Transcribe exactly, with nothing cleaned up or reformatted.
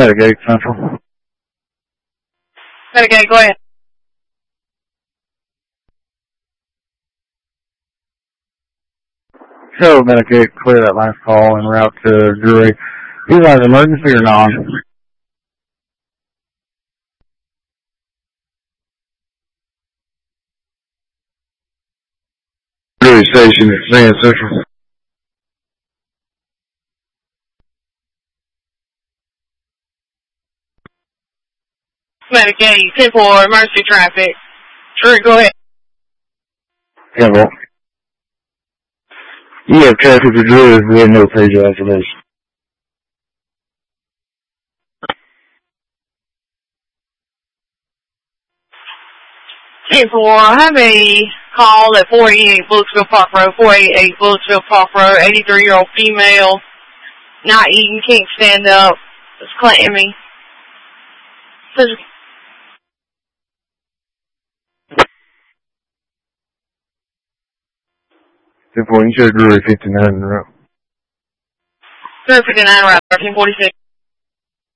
Metagate Central. Metagate, go ahead. Show Metagate, clear that last call en route to Drury. Is that emergency or non? Drury Station at Sand Central. Metagate, ten four, emergency traffic. Drury, go ahead. ten four. You have traffic to Drury, we have no page activation. ten four, I have a call at four eighty-eight Bullocksville Park Road, four eighty-eight Bullocksville Park Road, eighty-three-year-old female, not eating, can't stand up, is clammy. ten four, you show Drury fifty-nine in a row. Drury fifty-nine, right, thirteen forty-six.